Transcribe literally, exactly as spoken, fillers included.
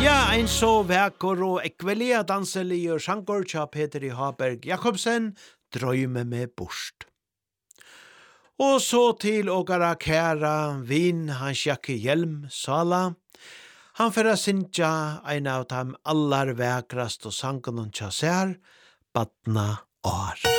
Ja, ein så vekkor og ekvelia danselig og sjankor tja Peter I Haberg Jakobsen, drøyme med borst. Og så til åkara kæra vin hans jakke hjelm Sala. Han fyrra sinja ein av dem allar vekrast og sangen tja ser, Badna År.